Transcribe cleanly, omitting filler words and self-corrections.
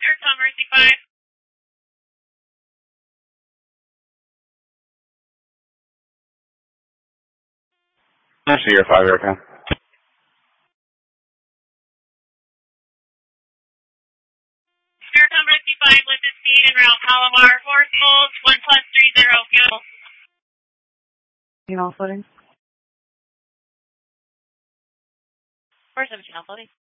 Tom Mercy 5. Mercy, you're 5 Erica. Tom Mercy 5, listed speed en route Palomar, 4 schools, 1+30 fuel. You know, floating? 417 floating.